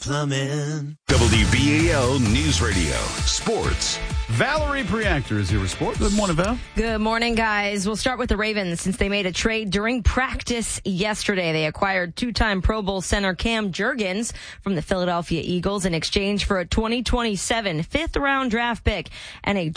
Plumbing. WBAL News Radio. Sports. Valerie Preactor is here with sports. Good morning, Val. Good morning, guys. We'll start with the Ravens since they made a trade during practice yesterday. They acquired two-time Pro Bowl center Cam Jurgens from the Philadelphia Eagles in exchange for a 2027 fifth-round draft pick and a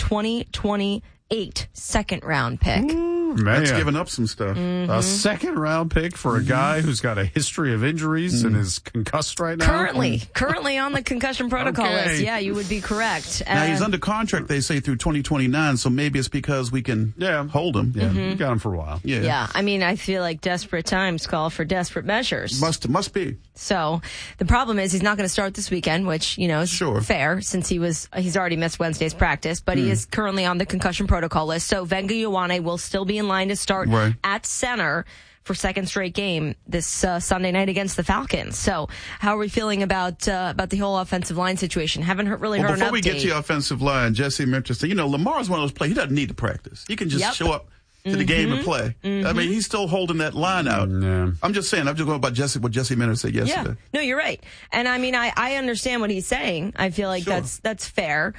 2028 second-round pick. Man, That's giving up some stuff. a second-round pick for a guy who's got a history of injuries and is concussed right now. Currently on the concussion protocol Okay. list. Yeah, you would be correct. Now, he's under contract, they say, through 2029, so maybe it's because we can hold him. Yeah, we got him for a while. Yeah, I mean, I feel like desperate times call for desperate measures. Must be. So the problem is he's not going to start this weekend, which, you know, is fair since he's already missed Wednesday's practice, but he is currently on the concussion protocol list. So Venga Ioane will still be in line to start at center for second straight game this Sunday night against the Falcons. So how are we feeling about the whole offensive line situation? Haven't heard an Before update. we get to your offensive line, Jesse Minter said, Lamar's one of those players, he doesn't need to practice. He can just show up to the game and play. I mean, he's still holding that line out. I'm just saying, I'm just going about what Jesse Minter said yesterday. Yeah. No, you're right. And I mean, I understand what he's saying. I feel like that's fair.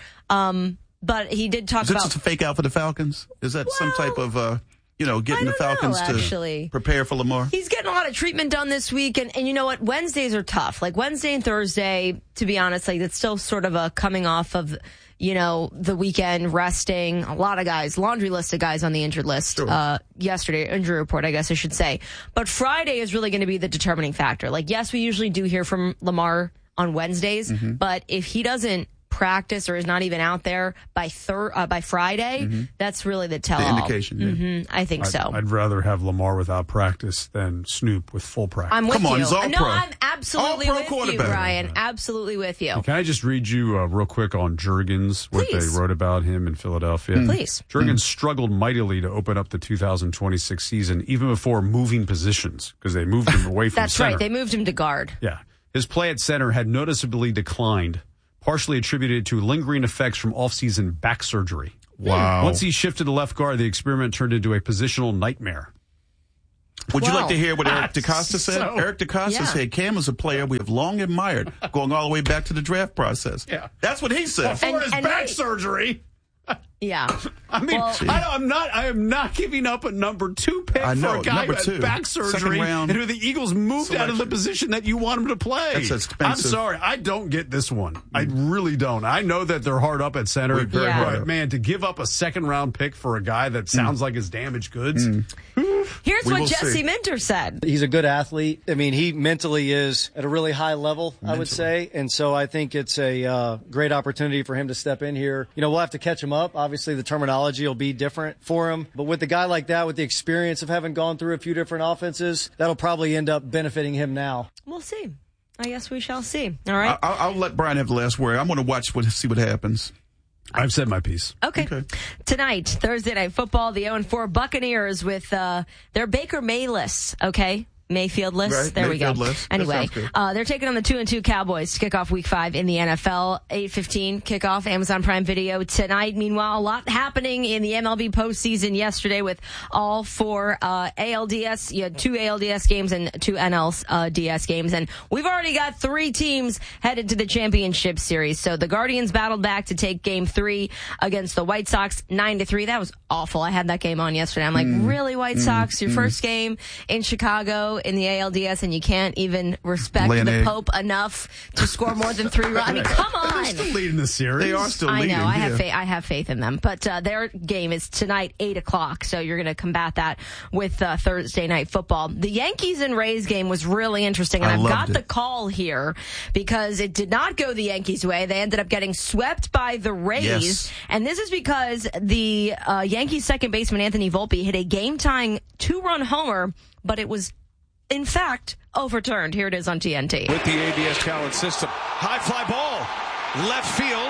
But he did talk about... Is it just a fake out for the Falcons? Is that some type of... getting the Falcons to prepare for Lamar. He's getting a lot of treatment done this week. And you know what? Wednesdays are tough. Like Wednesday and Thursday, to be honest, like it's still sort of a coming off of, the weekend, resting. A lot of guys, laundry list of guys on the injured list yesterday, injury report, I guess I should say. But Friday is really going to be the determining factor. Like, yes, we usually do hear from Lamar on Wednesdays, but if he doesn't practice or is not even out there by Friday, that's really the tell-all. The indication, I think so. I'd rather have Lamar without practice than Snoop with full practice. I'm with you. He's all pro. I'm absolutely All pro with you, Brian. Absolutely with you. Can I just read you real quick on Jurgens, what Please. they wrote about him in Philadelphia? Please. Jurgens struggled mightily to open up the 2026 season, even before moving positions, because they moved him away from That's center. right. They moved him to guard. Yeah. His play at center had noticeably declined, partially attributed to lingering effects from off-season back surgery. Wow. Once he shifted to left guard, the experiment turned into a positional nightmare. Would you like to hear what Eric DeCosta said? Eric DeCosta said, Cam is a player we have long admired, going all the way back to the draft process. Yeah. That's what he said. Before his back surgery. Yeah. I mean, I am not giving up a number 2 pick for a guy who had back surgery and who the Eagles moved out of the position that you want him to play. That's expensive. I'm sorry. I don't get this one. I really don't. I know that they're hard up at center. But, man, to give up a second-round pick for a guy that sounds like his damaged goods. Here's what Jesse Minter said. He's a good athlete. I mean, he mentally is at a really high level, I would say. And so I think it's a great opportunity for him to step in here. We'll have to catch him up. Obviously, the terminology will be different for him. But with a guy like that, with the experience of having gone through a few different offenses, that'll probably end up benefiting him now. We'll see. I guess we shall see. All right. I'll let Brian have the last word. I'm going to see what happens. I've said my piece. Okay. Tonight, Thursday Night Football, the 0-4 Buccaneers with their Baker Mayless, okay? Mayfield list. Right, there Mayfield we go. list. Anyway, they're taking on the 2-2 Cowboys to kick off Week 5 in the NFL. 8:15 kickoff, Amazon Prime Video tonight. Meanwhile, a lot happening in the MLB postseason yesterday with all 4 ALDS. You had 2 ALDS games and 2 NLDS games, and we've already got 3 teams headed to the championship series. So the Guardians battled back to take Game 3 against the White Sox, 9-3. That was awful. I had that game on yesterday. I'm like, really, White Sox? Your first game in Chicago in the ALDS, and you can't even respect the Pope enough to score more than 3 runs. I mean, come on. They're still leading the series. They are still leading. I know. I have faith in them. But their game is tonight, 8 o'clock. So you're going to combat that with Thursday Night Football. The Yankees and Rays game was really interesting. And I've got the call here because it did not go the Yankees' way. They ended up getting swept by the Rays. Yes. And this is because the Yankees second baseman Anthony Volpe hit a game-tying 2-run homer, but it was in fact overturned. Here it is on TNT. With the ABS talent system. High fly ball. Left field.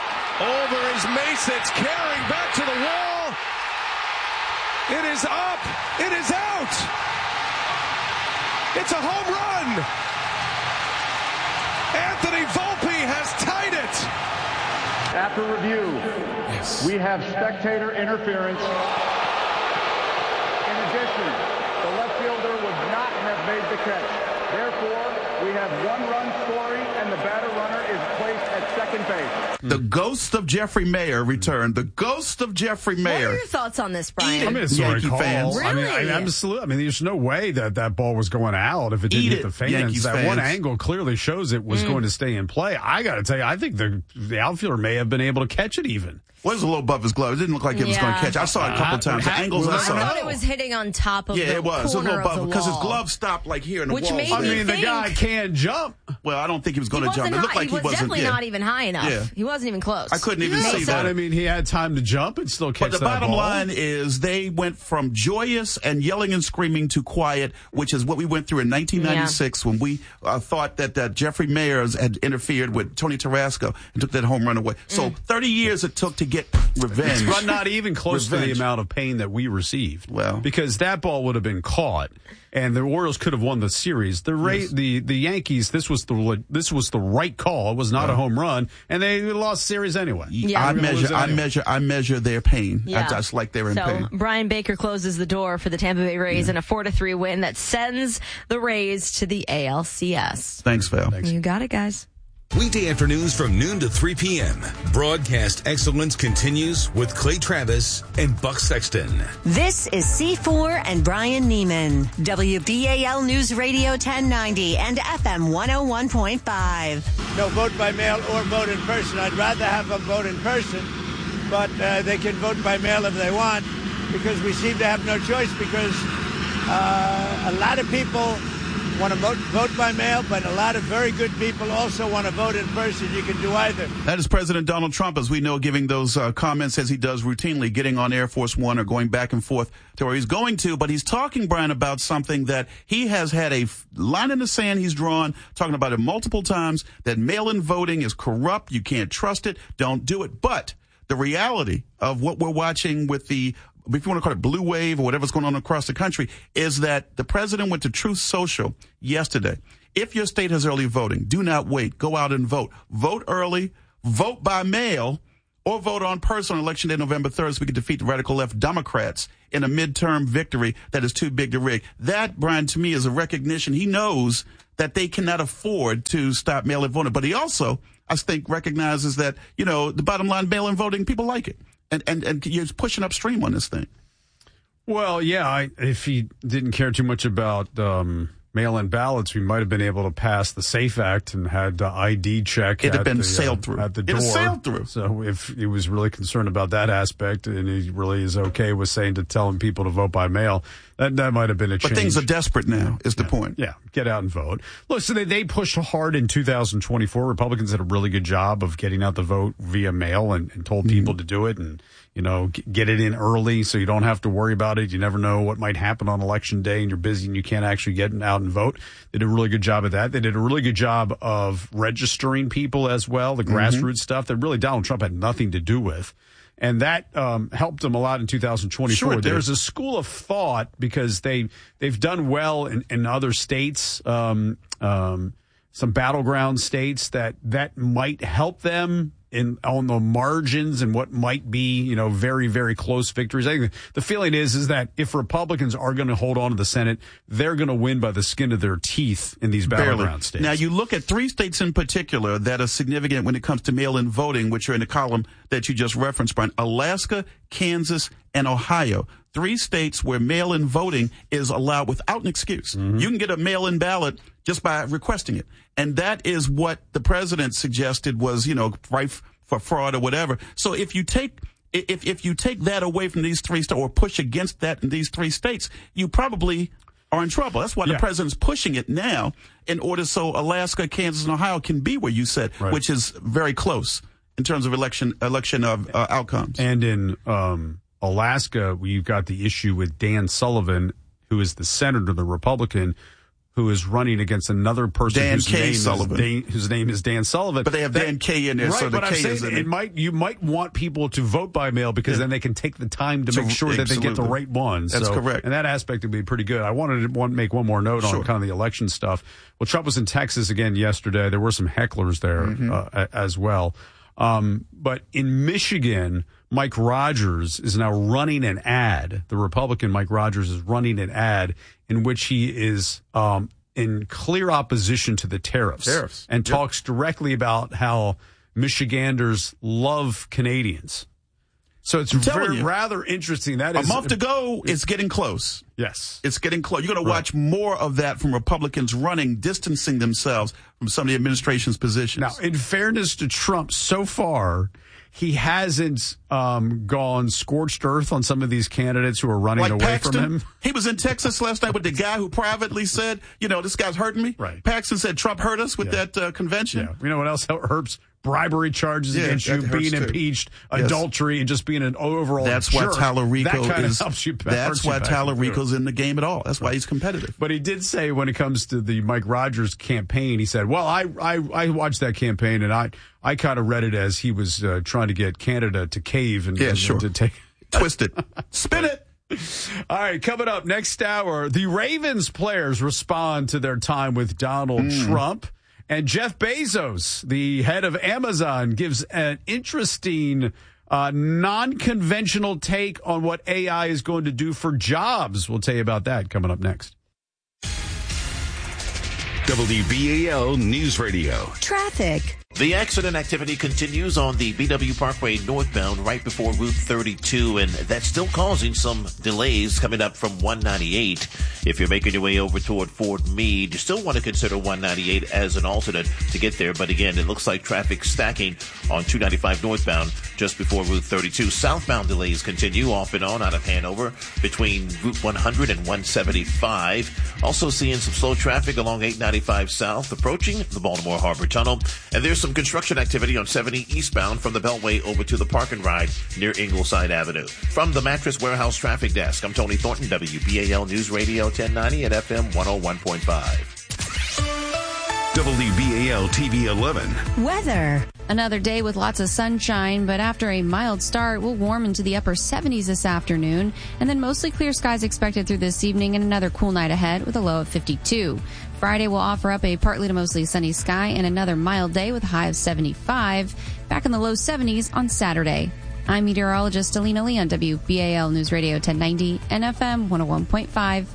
Over is Mason. It's carrying back to the wall. It is up. It is out. It's a home run. Anthony Volpe has tied it. After review, we have spectator interference. In addition, the left fielder would not have made the catch. Therefore, we have 1 run scoring and the same page. The ghost of Jeffrey Mayer returned. The ghost of Jeffrey Mayer. What are your thoughts on this, Brian? I mean, it's Yankee fans. Really? I mean, there's no way that ball was going out if it didn't hit the fans. Yankees that fans. One angle clearly shows it was going to stay in play. I got to tell you, I think the outfielder may have been able to catch it even. Well, it was a little above his glove. It didn't look like it was going to catch. I saw it a couple times. The angles I saw. I thought it was hitting on top of the it was. corner It was a little above because his glove stopped like here in the Which wall. made I mean, the guy can't jump. Well, I don't think he was going to jump. It looked like he wasn't. Definitely not even high enough. Yeah. He wasn't even close. I couldn't even see that. I mean, he had time to jump and still catch that ball. But the bottom line is they went from joyous and yelling and screaming to quiet, which is what we went through in 1996 when we thought that Jeffrey Mayers had interfered with Tony Tarasco and took that home run away. So 30 years it took to get revenge. But not even close to the amount of pain that we received. Well, because that ball would have been caught, and the Orioles could have won the series. The Yankees, this was the right call. It was not a home run, and they lost the series anyway. Yeah. I measure their pain. Yeah. I just like they're in pain. Brian Baker closes the door for the Tampa Bay Rays in a 4-3 win that sends the Rays to the ALCS. Thanks, Val. You got it, guys. Weekday afternoons from noon to 3 p.m. Broadcast excellence continues with Clay Travis and Buck Sexton. This is C4 and Brian Neiman. WBAL News Radio 1090 and FM 101.5. No vote by mail or vote in person. I'd rather have them vote in person, but they can vote by mail if they want, because we seem to have no choice, because a lot of people want to vote by mail, but a lot of very good people also want to vote in person. You can do either. That is President Donald Trump, as we know, giving those comments as he does routinely, getting on Air Force One or going back and forth to where he's going to. But he's talking, Brian, about something that he has had a line in the sand he's drawn, talking about it multiple times, that mail-in voting is corrupt. You can't trust it. Don't do it. But the reality of what we're watching with the, if you want to call it blue wave or whatever's going on across the country, is that the president went to Truth Social yesterday. If your state has early voting, do not wait. Go out and vote. Vote early, vote by mail, or vote on person on Election Day, November 3rd, so we can defeat the radical left Democrats in a midterm victory that is too big to rig. That, Brian, to me is a recognition. He knows that they cannot afford to stop mail-in voting. But he also, I think, recognizes that, you know, the bottom line, mail-in voting, people like it. And you're pushing upstream on this thing. Well, yeah, if he didn't care too much about mail-in ballots, we might have been able to pass the SAFE Act and had the ID check. It had been sailed through. At the door. It sailed through. So if he was really concerned about that aspect, and he really is okay with saying to telling people to vote by mail, that might have been a change. But things are desperate now, is the point. Yeah, get out and vote. Look, so they pushed hard in 2024. Republicans did a really good job of getting out the vote via mail and told people to do it and, you know, get it in early so you don't have to worry about it. You never know what might happen on Election Day and you're busy and you can't actually get out and vote. They did a really good job of that. They did a really good job of registering people as well, the grassroots stuff that really Donald Trump had nothing to do with. And that helped them a lot in 2024. Sure, there's a school of thought because they've done well in other states, some battleground states that might help them on the margins and what might be, you know, very, very close victories. I think the feeling is that if Republicans are going to hold on to the Senate, they're going to win by the skin of their teeth in these battleground states. Now, you look at three states in particular that are significant when it comes to mail-in voting, which are in the column that you just referenced, Brian: Alaska, Kansas, and Ohio. 3 states where mail-in voting is allowed without an excuse. You can get a mail-in ballot just by requesting it. And that is what the president suggested was, you know, rife for fraud or whatever. So if you take that away from these 3 states or push against that in these 3 states, you probably are in trouble. That's why the president's pushing it now in order so Alaska, Kansas, and Ohio can be where you said, which is very close in terms of election outcomes. And in Alaska, you've got the issue with Dan Sullivan, who is the senator, the Republican, who is running against another person whose name is Dan Sullivan. But they have Dan K in there, right, so the K is in it. You might want people to vote by mail because then they can take the time to make sure that they get the right one. That's correct. And that aspect would be pretty good. I wanted to make one more note on kind of the election stuff. Well, Trump was in Texas again yesterday. There were some hecklers there as well. But in Michigan, Mike Rogers is now running an ad. The Republican Mike Rogers is running an ad in which he is in clear opposition to the tariffs. And talks directly about how Michiganders love Canadians. So it's rather interesting. That is a month to go. It's getting close. Yes. It's getting close. You're going to watch more of that from Republicans running, distancing themselves from some of the administration's positions. Now, in fairness to Trump, so far, he hasn't gone scorched earth on some of these candidates who are running away Paxton, from him. He was in Texas last night with the guy who privately said, this guy's hurting me. Right. Paxton said Trump hurt us with that convention. Yeah. You know what else hurts? Bribery charges against you, being impeached, adultery, and just being an overall That's jerk. why Tallarico helps you. That's why Tallarico's in the game at all. That's why he's competitive. But he did say when it comes to the Mike Rogers campaign, he said, well, I watched that campaign and I kind of read it as he was trying to get Canada to cave and to take twist it, spin it. All right, coming up next hour, the Ravens players respond to their time with Donald Trump. And Jeff Bezos, the head of Amazon, gives an interesting, non-conventional take on what AI is going to do for jobs. We'll tell you about that coming up next. WBAL News Radio. Traffic. The accident activity continues on the BW Parkway northbound right before Route 32, and that's still causing some delays coming up from 198. If you're making your way over toward Fort Meade, you still want to consider 198 as an alternate to get there. But again, it looks like traffic stacking on 295 northbound just before Route 32. Southbound delays continue off and on out of Hanover between Route 100 and 175. Also seeing some slow traffic along 895 south approaching the Baltimore Harbor Tunnel. And there's some construction activity on 70 eastbound from the Beltway over to the Park and Ride near Ingleside Avenue. From the Mattress Warehouse Traffic Desk, I'm Tony Thornton, WBAL News Radio 1090 and FM 101.5. WBAL TV 11. Weather. Another day with lots of sunshine, but after a mild start, we'll warm into the upper 70s this afternoon, and then mostly clear skies expected through this evening and another cool night ahead with a low of 52. Friday will offer up a partly to mostly sunny sky and another mild day with a high of 75. Back in the low 70s on Saturday. I'm meteorologist Alina Lee on WBAL News Radio 1090 and FM 101.5.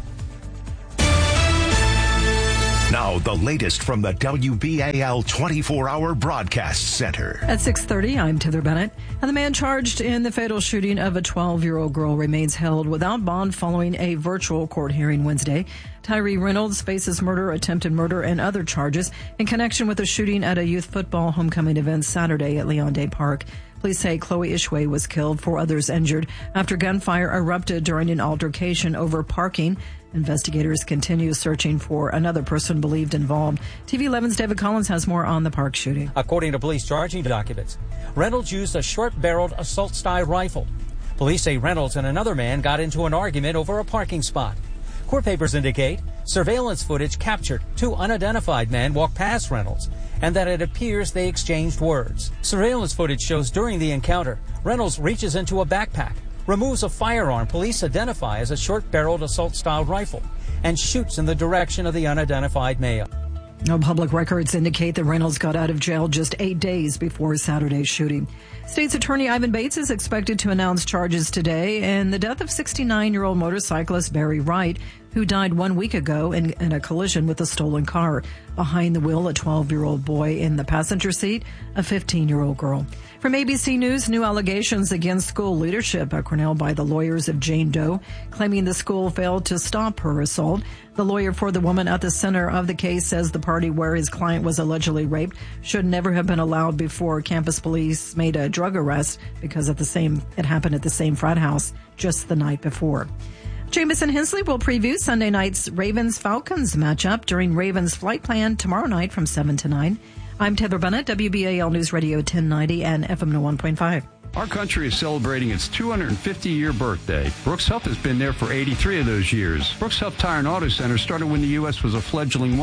Now, the latest from the WBAL 24-hour broadcast center. At 6:30, I'm Heather Bennett. And the man charged in the fatal shooting of a 12-year-old girl remains held without bond following a virtual court hearing Wednesday. Tyree Reynolds faces murder, attempted murder, and other charges in connection with a shooting at a youth football homecoming event Saturday at Leon Day Park. Police say Chloe Ishway was killed, 4 others injured after gunfire erupted during an altercation over parking. Investigators continue searching for another person believed involved. TV 11's David Collins has more on the Park shooting. According to police charging documents, Reynolds used a short-barreled assault-style rifle. Police say Reynolds and another man got into an argument over a parking spot. Court papers indicate surveillance footage captured 2 unidentified men walk past Reynolds and that it appears they exchanged words. Surveillance footage shows during the encounter, Reynolds reaches into a backpack, removes a firearm police identify as a short-barreled assault-style rifle, and shoots in the direction of the unidentified male. No public records indicate that Reynolds got out of jail just 8 days before Saturday's shooting. State's Attorney Ivan Bates is expected to announce charges today in the death of 69-year-old motorcyclist Barry Wright, who died 1 week ago in a collision with a stolen car. Behind the wheel, a 12-year-old boy. In the passenger seat, a 15-year-old girl. From ABC News, new allegations against school leadership at Cornell by the lawyers of Jane Doe, claiming the school failed to stop her assault. The lawyer for the woman at the center of the case says the party where his client was allegedly raped should never have been allowed before campus police made a drug arrest because it happened at the same frat house just the night before. Jamison Hensley will preview Sunday night's Ravens-Falcons matchup during Ravens flight plan tomorrow night from 7 to 9. I'm Heather Bennett, WBAL News Radio 1090 and FM 101.5. Our country is celebrating its 250-year birthday. Brooks Health has been there for 83 of those years. Brooks Health Tire and Auto Centers started when the U.S. was a fledgling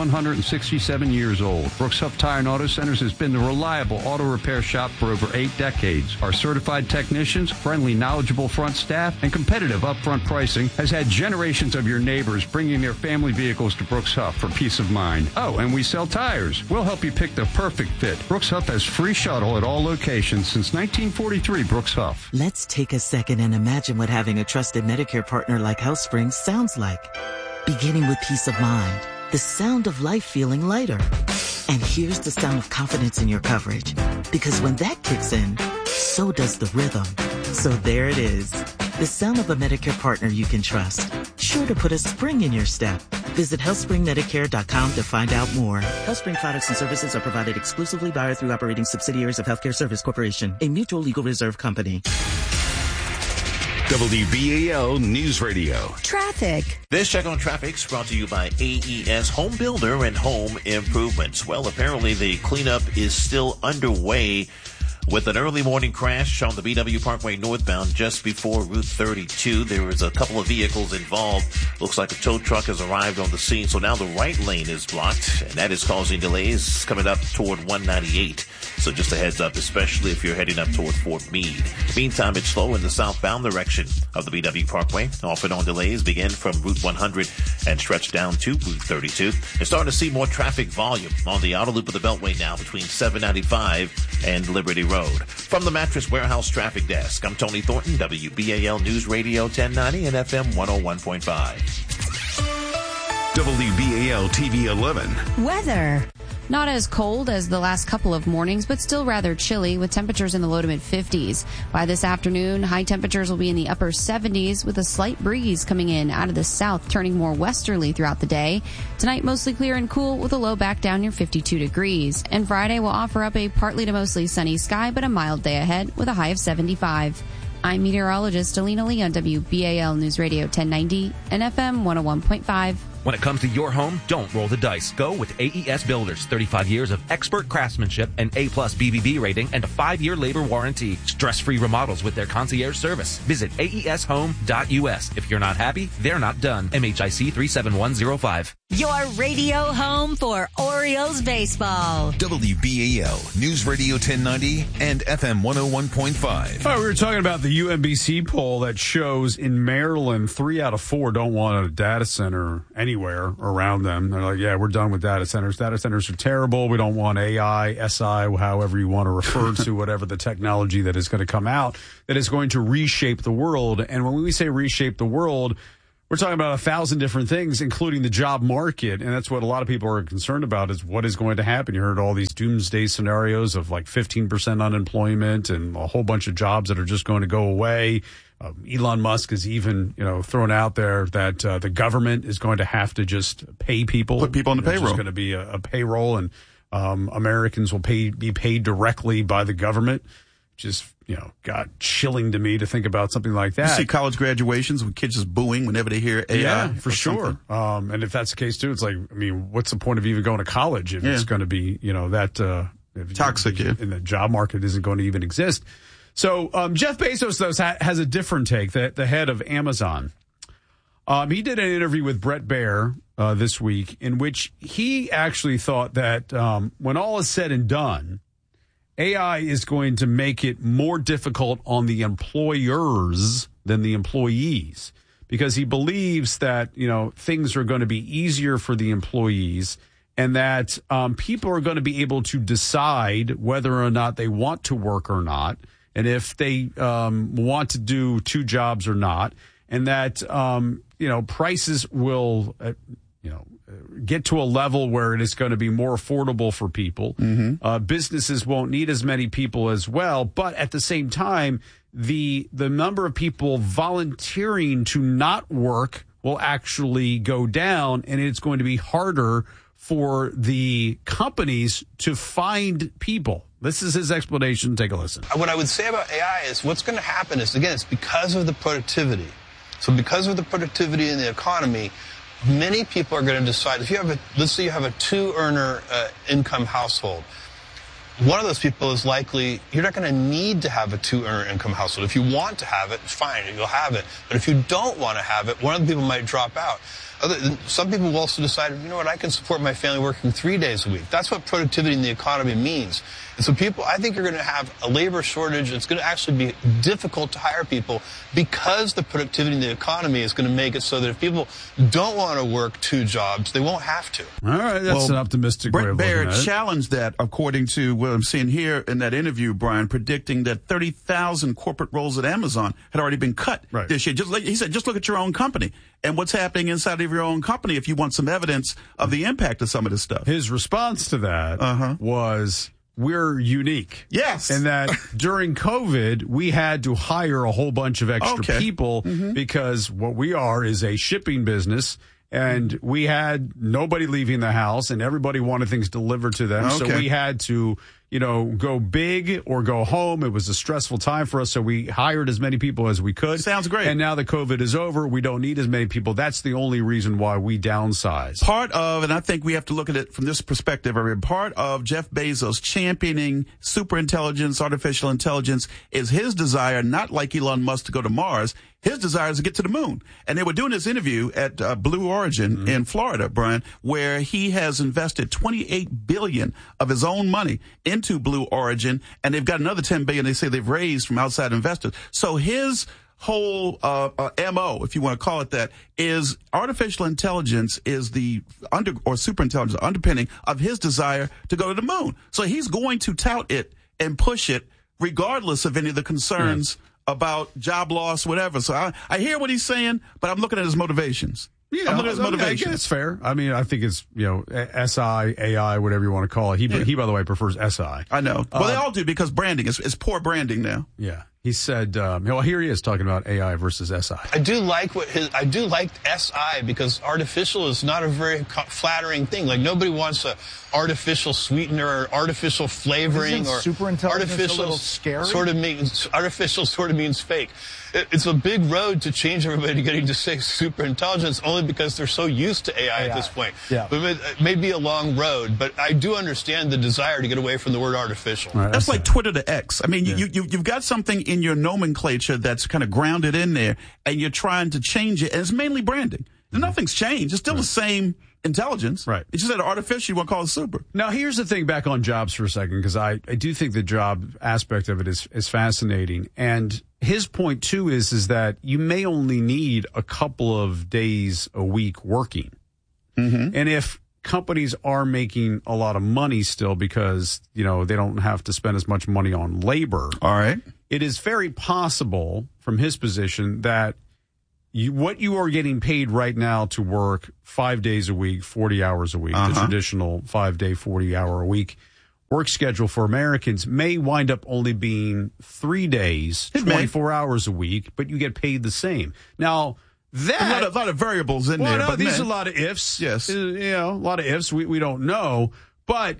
167 years old. Brooks Health Tire and Auto Centers has been the reliable auto repair shop for over 8 decades. Our certified technicians, friendly, knowledgeable front staff, and competitive upfront pricing has had generations of your neighbors bringing their family vehicles to Brooks Health for peace of mind. Oh, and we sell tires. We'll help you pick the perfect fit. Brooks Health has free shuttle at all locations since 1943. Brooks Huff. Let's take a second and imagine what having a trusted Medicare partner like Health Springs sounds like. Beginning with peace of mind, the sound of life feeling lighter. And here's the sound of confidence in your coverage. Because when that kicks in, so does the rhythm. So there it is. The sound of a Medicare partner you can trust. Sure to put a spring in your step. Visit HealthSpringMedicare.com to find out more. HealthSpring products and services are provided exclusively by or through operating subsidiaries of Healthcare Service Corporation, a mutual legal reserve company. WBAL News Radio. Traffic. This check on traffic is brought to you by AES Home Builder and Home Improvements. Well, apparently the cleanup is still underway with an early morning crash on the BW Parkway northbound just before Route 32. There was a couple of vehicles involved. Looks like a tow truck has arrived on the scene. So now the right lane is blocked, and that is causing delays coming up toward 198. So just a heads up, especially if you're heading up toward Fort Meade. Meantime, it's slow in the southbound direction of the BW Parkway. Off and on delays begin from Route 100 and stretch down to Route 32. You're starting to see more traffic volume on the outer loop of the Beltway now between 795 and Liberty Road. From the Mattress Warehouse Traffic Desk, I'm Tony Thornton, WBAL News Radio 1090 and FM 101.5. WBAL TV 11. Weather. Not as cold as the last couple of mornings, but still rather chilly with temperatures in the low to mid 50s. By this afternoon, high temperatures will be in the upper 70s with a slight breeze coming in out of the south, turning more westerly throughout the day. Tonight, mostly clear and cool with a low back down near 52 degrees. And Friday will offer up a partly to mostly sunny sky, but a mild day ahead with a high of 75. I'm meteorologist Alina Lee on WBAL News Radio 1090 and FM 101.5. When it comes to your home, don't roll the dice. Go with AES Builders. 35 years of expert craftsmanship, an A-plus BBB rating, and a 5-year labor warranty. Stress-free remodels with their concierge service. Visit aeshome.us. If you're not happy, they're not done. MHIC 37105. Your radio home for Orioles baseball. WBAL News Radio 1090 and FM 101.5. All right, we were talking about the UMBC poll that shows in Maryland, 3 out of 4 don't want a data center anywhere around them. They're like, yeah, we're done with data centers. Data centers are terrible. We don't want AI, SI, however you want to refer to whatever the technology that is going to come out that is going to reshape the world. And when we say reshape the world, we're talking about 1,000 different things, including the job market. And that's what a lot of people are concerned about is what is going to happen. You heard all these doomsday scenarios of like 15% unemployment and a whole bunch of jobs that are just going to go away. Elon Musk has even, thrown out there that the government is going to have to just pay people. Put people on the payroll. There's going to be a payroll, and Americans will be paid directly by the government. Just, got chilling to me to think about something like that. You see college graduations with kids just booing whenever they hear AI. Yeah, for sure. And if that's the case, too, it's like, what's the point of even going to college if it's going to be, that toxic, and the job market isn't going to even exist. So Jeff Bezos, though, has a different take, the head of Amazon. He did an interview with Bret Baier this week in which he actually thought that when all is said and done, AI is going to make it more difficult on the employers than the employees, because he believes that, things are going to be easier for the employees and that people are going to be able to decide whether or not they want to work or not, and if they want to do 2 jobs or not, and that, prices will, get to a level where it is going to be more affordable for people. Mm-hmm. Businesses won't need as many people as well, but at the same time, the number of people volunteering to not work will actually go down, and it's going to be harder for the companies to find people. This is his explanation. Take a listen. What I would say about AI is what's going to happen is, again, it's because of the productivity. So because of the productivity in the economy, many people are going to decide, let's say you have a 2-earner income household. One of those people is likely, you're not going to need to have a 2-earner income household. If you want to have it, fine, you'll have it. But if you don't want to have it, one of the people might drop out. Some people will also decide, I can support my family working 3 days a week. That's what productivity in the economy means. And so I think you're going to have a labor shortage. It's going to actually be difficult to hire people because the productivity in the economy is going to make it so that if people don't want to work 2 jobs, they won't have to. All right, that's an optimistic way of looking at it. Bret Baier challenged that, according to what I'm seeing here in that interview, Brian, predicting that 30,000 corporate roles at Amazon had already been cut this year. He said, just look at your own company and what's happening inside of your own company if you want some evidence of the impact of some of this stuff. His response to that was, we're unique. Yes. And that during COVID, we had to hire a whole bunch of extra people because what we are is a shipping business. And we had nobody leaving the house, and everybody wanted things delivered to them. So we had to, go big or go home. It was a stressful time for us, so we hired as many people as we could. Sounds great. And now that COVID is over, we don't need as many people. That's the only reason why we downsize. Part of, and I think we have to look at it from this perspective, part of Jeff Bezos championing superintelligence, artificial intelligence, is his desire, not like Elon Musk, to go to Mars. His desire is to get to the moon. And they were doing this interview at Blue Origin in Florida, Brian, where he has invested $28 billion of his own money into Blue Origin, and they've got another $10 billion they say they've raised from outside investors. So his whole MO, if you want to call it that, is artificial intelligence is the superintelligence underpinning of his desire to go to the moon. So he's going to tout it and push it regardless of any of the concerns about job loss, whatever. So I hear what he's saying, but I'm looking at his motivations. Yeah, I'm looking at his motivations. It's fair. I mean, I think it's, SI, AI, whatever you want to call it. He, by the way, prefers SI. I know. Well, they all do because branding is poor branding now. Yeah. He said, well, here he is talking about AI versus SI. I do like SI because artificial is not a very flattering thing. Like, nobody wants a artificial sweetener or artificial flavoring. Isn't superintelligence artificial a little scary? Artificial sort of means fake. It's a big road to change everybody to getting to say superintelligence only because they're so used to AI at this point. Yeah. But it may be a long road, but I do understand the desire to get away from the word artificial. Right, that's like Twitter to X. I mean, you've got something in your nomenclature that's kind of grounded in there, and you're trying to change it, and it's mainly branding. Nothing's changed. It's still the same intelligence. Right. It's just that artificial, you want to call it super. Now, here's the thing back on jobs for a second, because I do think the job aspect of it is fascinating. And his point, too, is that you may only need a couple of days a week working. And if companies are making a lot of money still because, they don't have to spend as much money on labor. All right. It is very possible from his position that what you are getting paid right now to work 5 days a week, 40 hours a week, the traditional 5-day, 40-hour a week work schedule for Americans may wind up only being 3 days, 24 hours a week, but you get paid the same. Now, that a lot of variables in there. No, but these are a lot of ifs. Yes. A lot of ifs. We don't know. But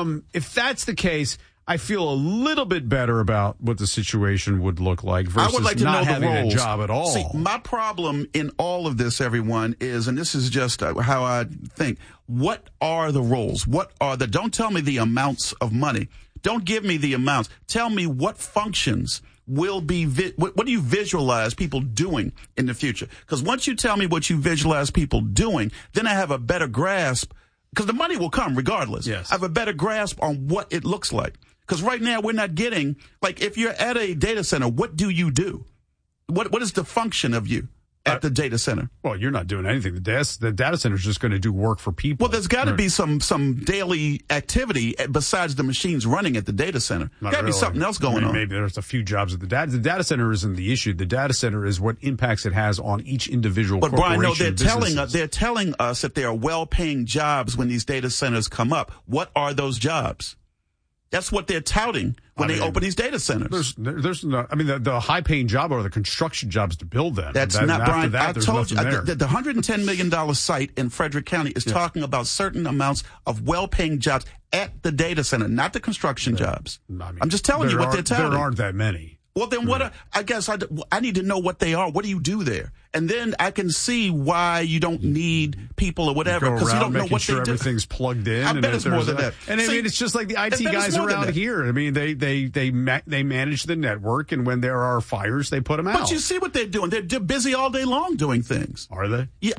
if that's the case, I feel a little bit better about what the situation would look like versus I would like to not know having the roles. a job at all. See, my problem in all of this, everyone, is, and this is just how I think, what are the roles? Don't tell me the amounts of money. Don't give me the amounts. Tell me what functions will be, what do you visualize people doing in the future? Because once you tell me what you visualize people doing, then I have a better grasp, because the money will come regardless. Yes. I have a better grasp on what it looks like. Because right now we're not getting, like, if you're at a data center, what do you do? What is the function of you at the data center? Well, you're not doing anything. The data center is just going to do work for people. Well, there's got to be some daily activity besides the machines running at the data center. There's got to be something else going on. Maybe there's a few jobs at the data center isn't the issue. The data center is what impacts it has on each individual corporation. But Brian, no, they're telling us that there are well-paying jobs when these data centers come up. What are those jobs? That's what they're touting when they open these data centers. There's no, the high-paying job are the construction jobs to build them. That's not, Brian. I told you, the $110 million site in Frederick County is talking about certain amounts of well-paying jobs at the data center, not the construction jobs. I'm just telling you what they're touting. There aren't that many. Well, then I guess I need to know what they are. What do you do there? And then I can see why you don't need people or whatever, because you don't know what they do. Everything's plugged in. I bet it's more than that. And it's just like the IT guys around here. They manage the network, and when there are fires, they put them out. But you see what they're doing. They're busy all day long doing things. Are they? Yeah.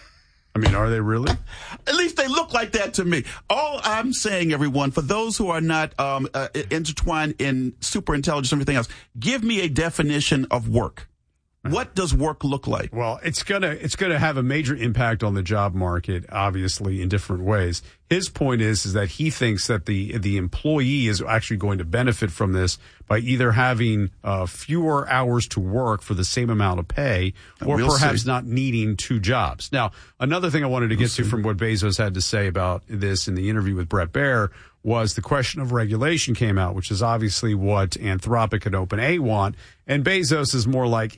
Are they really? At least they look like that to me. All I'm saying, everyone, for those who are not intertwined in superintelligence and everything else, give me a definition of work. What does work look like? Well, it's gonna have a major impact on the job market, obviously, in different ways. his point is that he thinks that the employee is actually going to benefit from this by either having fewer hours to work for the same amount of pay, or perhaps not needing two jobs. Now, another thing I wanted to get to from what Bezos had to say about this in the interview with Bret Baier was the question of regulation came out, which is obviously what Anthropic and OpenAI want. And Bezos is more like,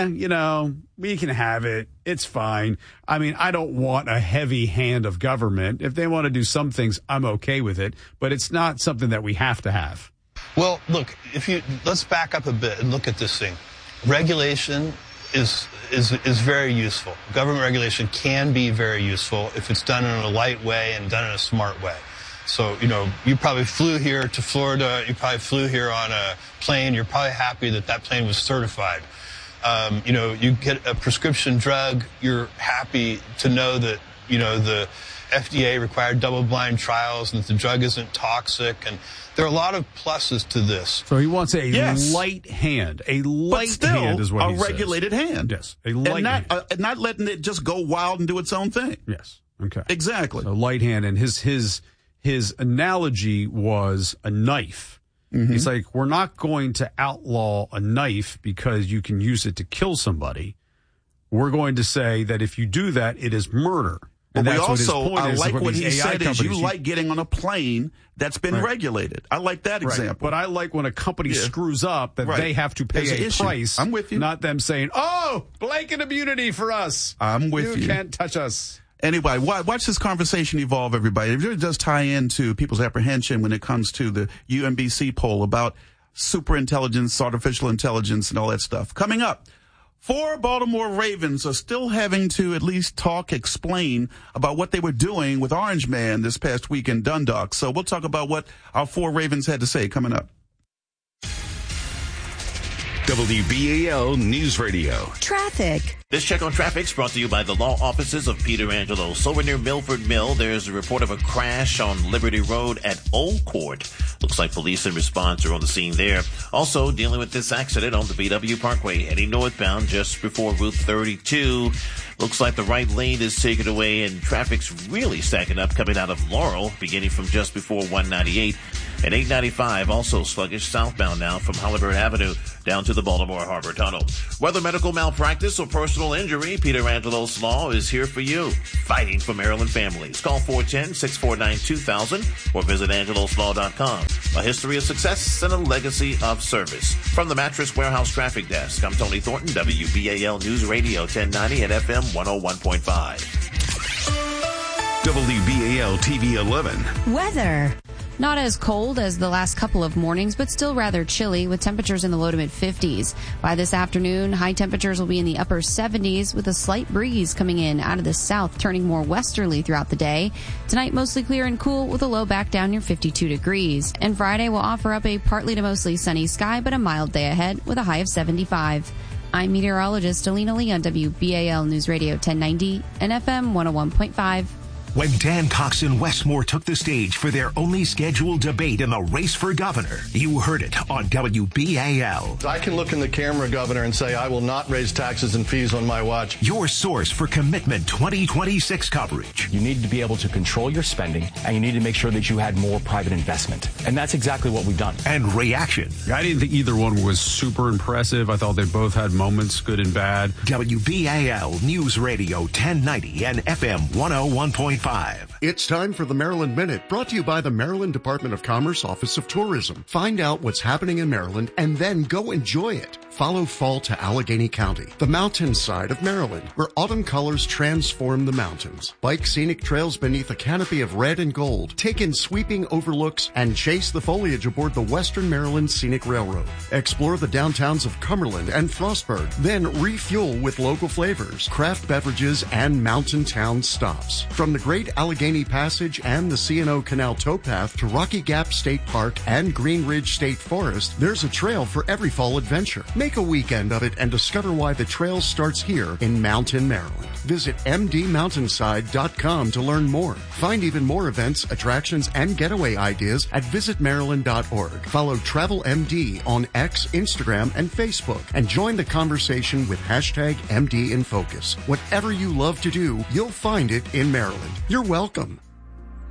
we can have it. It's fine. I mean, I don't want a heavy hand of government. If they want to do some things, I'm okay with it. But it's not something that we have to have. Well, look, let's back up a bit and look at this thing. Regulation is very useful. Government regulation can be very useful if it's done in a light way and done in a smart way. So, you probably flew here to Florida. You probably flew here on a plane. You're probably happy that plane was certified. You get a prescription drug. You're happy to know that, the FDA required double-blind trials and that the drug isn't toxic. And there are a lot of pluses to this. So he wants a light hand. A light hand is what he says. A regulated hand. Yes, a light hand. Not letting it just go wild and do its own thing. Yes. Okay. Exactly. A light hand. And his analogy was a knife. Mm-hmm. He's like, we're not going to outlaw a knife because you can use it to kill somebody. We're going to say that if you do that, it is murder. And but that's I like what he said is you like getting on a plane that's been regulated. I like that example. But I like when a company screws up that they have to pay a price. I'm with you. Not them saying, blanket immunity for us. I'm with you. You can't touch us. Anyway, watch this conversation evolve, everybody. It really does tie into people's apprehension when it comes to the UMBC poll about superintelligence, artificial intelligence, and all that stuff. Coming up, 4 Baltimore Ravens are still having to at least explain about what they were doing with Orange Man this past week in Dundalk. So we'll talk about what our 4 Ravens had to say coming up. WBAL News Radio. Traffic. This check on traffic is brought to you by the law offices of Peter Angelo. So we're near Milford Mill. There's a report of a crash on Liberty Road at Old Court. Looks like police and response are on the scene there. Also dealing with this accident on the BW Parkway heading northbound just before Route 32. Looks like the right lane is taken away and traffic's really stacking up coming out of Laurel, beginning from just before 198. And 895 also sluggish southbound now from Halliburton Avenue down to the Baltimore Harbor Tunnel. Whether medical malpractice or personal injury, Peter Angelos Law is here for you. Fighting for Maryland families. Call 410-649-2000 or visit angeloslaw.com. A history of success and a legacy of service. From the Mattress Warehouse Traffic Desk, I'm Tony Thornton, WBAL News Radio 1090 and FM 101.5. WBAL TV 11. Weather. Not as cold as the last couple of mornings, but still rather chilly with temperatures in the low to mid 50s. By this afternoon, high temperatures will be in the upper 70s with a slight breeze coming in out of the south, turning more westerly throughout the day. Tonight, mostly clear and cool with a low back down near 52 degrees. And Friday will offer up a partly to mostly sunny sky, but a mild day ahead with a high of 75. I'm meteorologist Alina Lee on WBAL News Radio 1090 and FM 101.5. When Dan Cox and Wes Moore took the stage for their only scheduled debate in the race for governor, you heard it on WBAL. I can look in the camera, Governor, and say I will not raise taxes and fees on my watch. Your source for Commitment 2026 coverage. You need to be able to control your spending, and you need to make sure that you had more private investment. And that's exactly what we've done. And reaction. I didn't think either one was super impressive. I thought they both had moments, good and bad. WBAL News Radio 1090 and FM 101.5. It's time for the Maryland Minute, brought to you by the Maryland Department of Commerce Office of Tourism. Find out what's happening in Maryland and then go enjoy it. Follow fall to Allegheny County, the mountainside of Maryland, where autumn colors transform the mountains. Bike scenic trails beneath a canopy of red and gold, take in sweeping overlooks, and chase the foliage aboard the Western Maryland Scenic Railroad. Explore the downtowns of Cumberland and Frostburg, then refuel with local flavors, craft beverages, and mountain town stops. From the Great Allegheny Passage and the C&O Canal Towpath to Rocky Gap State Park and Green Ridge State Forest, there's a trail for every fall adventure. Make a weekend of it and discover why the trail starts here in Mountain, Maryland. Visit mdmountainside.com to learn more. Find even more events, attractions, and getaway ideas at visitmaryland.org. Follow TravelMD on X, Instagram, and Facebook, and join the conversation with hashtag MD in Focus. Whatever you love to do, you'll find it in Maryland. You're welcome.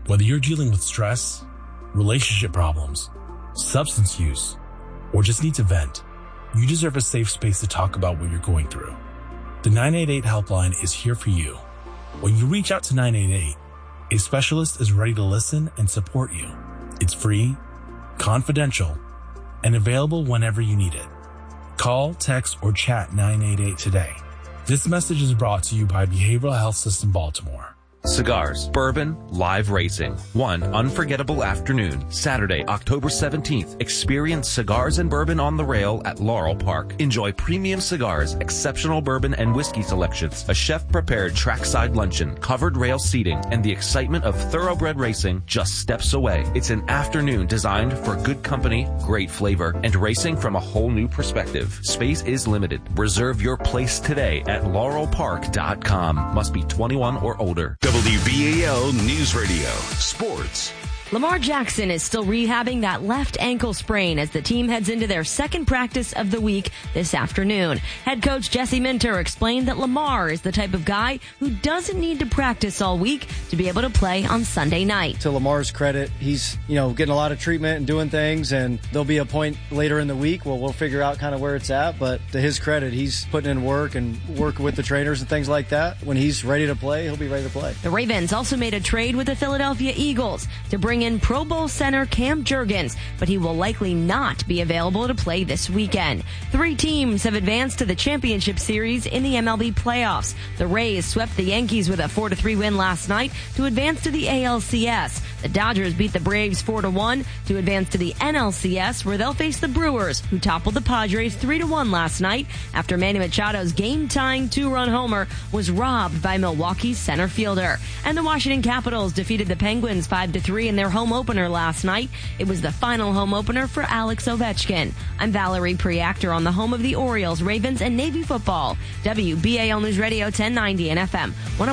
Whether you're dealing with stress, relationship problems, substance use, or just need to vent, you deserve a safe space to talk about what you're going through. The 988 helpline is here for you. When you reach out to 988, a specialist is ready to listen and support you. It's free, confidential, and available whenever you need it. Call, text, or chat 988 today. This message is brought to you by Behavioral Health System Baltimore. Cigars, bourbon, live racing. One unforgettable afternoon, Saturday, October 17th. Experience cigars and bourbon on the rail at Laurel Park. Enjoy premium cigars, exceptional bourbon and whiskey selections, a chef-prepared trackside luncheon, covered rail seating, and the excitement of thoroughbred racing just steps away. It's an afternoon designed for good company, great flavor, and racing from a whole new perspective. Space is limited. Reserve your place today at laurelpark.com. Must be 21 or older. WBAL News Radio Sports. Lamar Jackson is still rehabbing that left ankle sprain as the team heads into their second practice of the week this afternoon. Head coach Jesse Minter explained that Lamar is the type of guy who doesn't need to practice all week to be able to play on Sunday night. To Lamar's credit, he's, getting a lot of treatment and doing things, and there'll be a point later in the week where we'll figure out kind of where it's at. But to his credit, he's putting in work and working with the trainers and things like that. When he's ready to play, he'll be ready to play. The Ravens also made a trade with the Philadelphia Eagles to bring in Pro Bowl center Cam Jurgens, but he will likely not be available to play this weekend. 3 teams have advanced to the championship series in the MLB playoffs. The Rays swept the Yankees with a 4-3 win last night to advance to the ALCS. The Dodgers beat the Braves 4-1 to advance to the NLCS, where they'll face the Brewers, who toppled the Padres 3-1 last night after Manny Machado's game-tying 2-run homer was robbed by Milwaukee's center fielder. And the Washington Capitals defeated the Penguins 5-3 in their home opener last night. It was the final home opener for Alex Ovechkin. I'm Valerie Preactor on the home of the Orioles, Ravens, and Navy football. WBAL News Radio 1090 and FM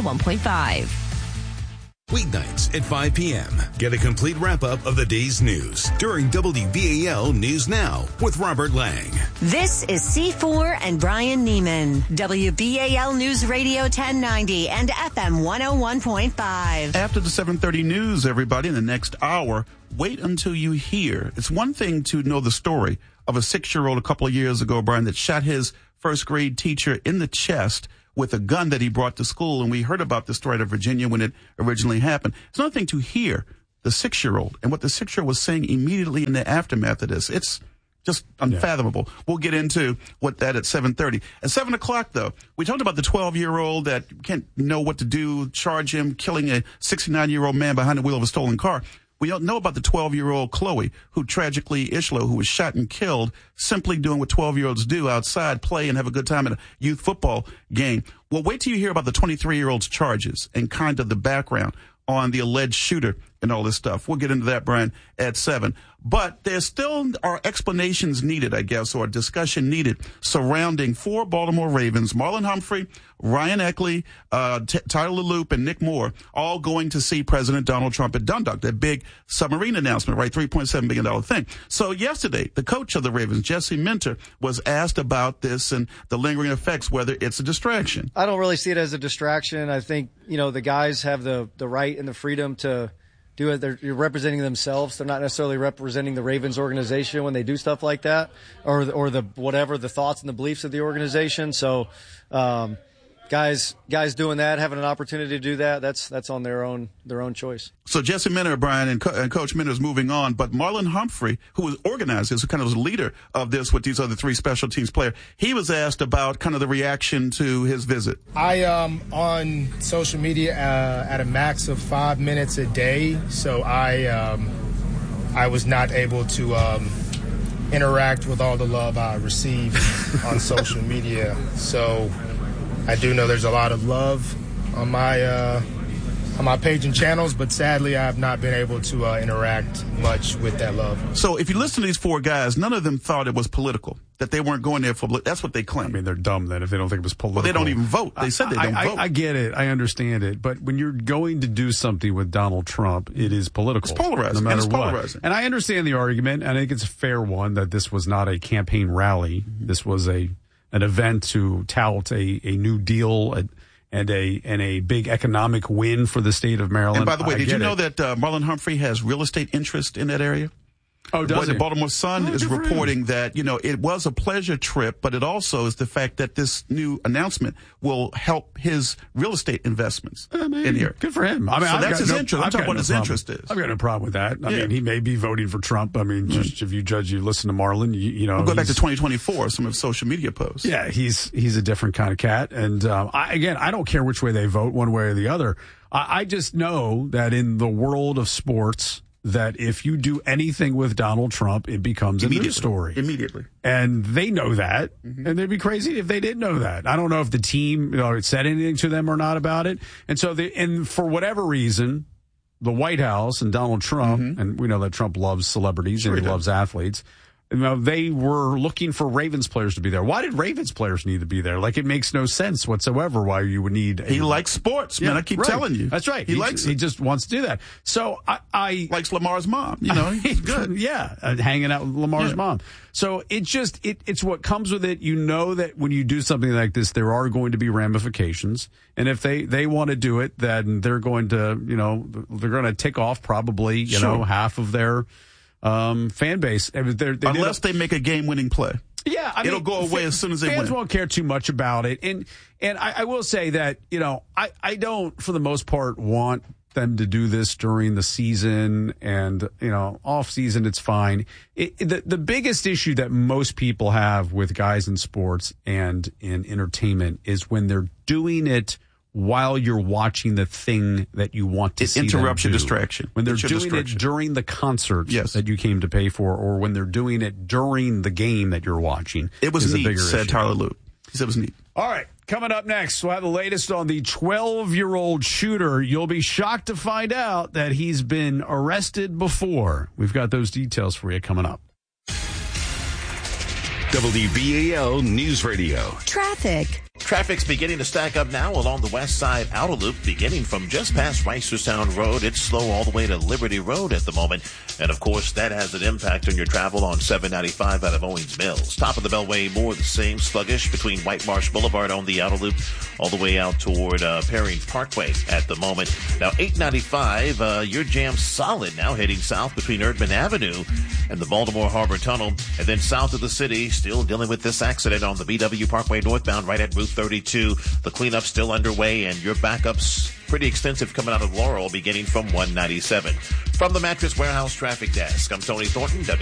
101.5. Weeknights at 5 p.m. Get a complete wrap-up of the day's news during WBAL News Now with Robert Lang. This is C4 and Brian Neiman. WBAL News Radio 1090 and FM 101.5. After the 7:30 news, everybody, in the next hour, wait until you hear. It's one thing to know the story of a 6-year-old a couple of years ago, Brian, that shot his first grade teacher in the chest with a gun that he brought to school. And we heard about the story out of Virginia when it originally happened. It's another thing to hear the 6-year-old and what the 6-year-old was saying immediately in the aftermath of this. It's just unfathomable. Yeah. We'll get into what that at 7:30. At 7 o'clock, though, we talked about the 12-year-old that can't know what to do, charge him killing a 69-year-old man behind the wheel of a stolen car. We don't know about the 12-year-old Chloe, who tragically, Ishlo, who was shot and killed, simply doing what 12-year-olds do outside, play and have a good time at a youth football game. Well, wait till you hear about the 23-year-old's charges and kind of the background on the alleged shooter and all this stuff. We'll get into that, Brian, at 7. But there still are explanations needed, I guess, or discussion needed surrounding 4 Baltimore Ravens, Marlon Humphrey, Ryan Eckley, Tyler LeLoop, and Nick Moore, all going to see President Donald Trump at Dundalk, that big submarine announcement, right? $3.7 billion thing. So yesterday, the coach of the Ravens, Jesse Minter, was asked about this and the lingering effects, whether it's a distraction. I don't really see it as a distraction. I think, the guys have the right and the freedom to do it. They're representing themselves. They're not necessarily representing the Ravens organization when they do stuff like that, or the whatever the thoughts and the beliefs of the organization. So, guys doing that, having an opportunity to do that, that's on their own choice. So Jesse Minter, Brian, and Coach Minter is moving on, but Marlon Humphrey, who was organized this, who kind of was the leader of this with these other 3 special teams players, he was asked about kind of the reaction to his visit. I am on social media at a max of 5 minutes a day, so I was not able to interact with all the love I received on social media. So I do know there's a lot of love on my page and channels, but sadly I have not been able to interact much with that love. So if you listen to these 4 guys, none of them thought it was political, that they weren't going there for – that's what they claim. I mean, they're dumb then if they don't think it was political. Well, they don't even vote. They said they don't vote. I get it. I understand it. But when you're going to do something with Donald Trump, it is political. It's polarizing. No matter what. Polarizing. And I understand the argument, and I think it's a fair one, that this was not a campaign rally. This was an event to tout a New Deal and a big economic win for the state of Maryland. And by the way, did you know that Marlon Humphrey has real estate interest in that area? Oh, does The it? Baltimore Sun is reporting that, it was a pleasure trip, but it also is the fact that this new announcement will help his real estate investments in here. Good for him. I mean, so that's his interest. I'm talking about what his interest is. I've got no problem with that. I mean, he may be voting for Trump. I mean, just if you listen to Marlon, We'll go back to 2024, some of his social media posts. Yeah, he's a different kind of cat. And I don't care which way they vote, one way or the other. I just know that in the world of sports, that if you do anything with Donald Trump, it becomes a news story. Immediately. And they know that. And they'd be crazy if they didn't know that. I don't know if the team said anything to them or not about it. And so and for whatever reason, the White House and Donald Trump, and we know that Trump loves celebrities and he loves athletes, they were looking for Ravens players to be there. Why did Ravens players need to be there? Like, it makes no sense whatsoever why you would need. He likes sports, man. I keep telling you. That's right. He likes it. He just wants to do that. So I likes Lamar's mom. He's good. Yeah, hanging out with Lamar's mom. So it's what comes with it. You know that when you do something like this, there are going to be ramifications. And if they want to do it, then they're going to, they're going to tick off probably, half of their fan base. Unless they make a game-winning play. Yeah, I mean, it'll go away as soon as they win. Fans won't care too much about it. And I will say that, I don't, for the most part, want them to do this during the season and, off season, it's fine. The biggest issue that most people have with guys in sports and in entertainment is when they're doing it while you're watching the thing that you want to see them do. It interrupts your distraction. When they're doing it during the concert that you came to pay for, or when they're doing it during the game that you're watching. It was neat, said issue. Tyler Luke. He said it was neat. All right, coming up next, we'll have the latest on the 12-year-old shooter. You'll be shocked to find out that he's been arrested before. We've got those details for you coming up. WBAL News Radio. Traffic. Traffic's beginning to stack up now along the west side outer loop, beginning from just past Reisterstown Road. It's slow all the way to Liberty Road at the moment. And, of course, that has an impact on your travel on 795 out of Owings Mills. Top of the Beltway, more the same, sluggish between White Marsh Boulevard on the outer loop all the way out toward Perry Parkway at the moment. Now, 895, you're jammed solid now heading south between Erdman Avenue and the Baltimore Harbor Tunnel. And then south of the city, still dealing with this accident on the BW Parkway northbound right at Route 32. The cleanup still underway, and your backups pretty extensive coming out of Laurel beginning from 197. From the Mattress Warehouse Traffic Desk, I'm Tony Thornton,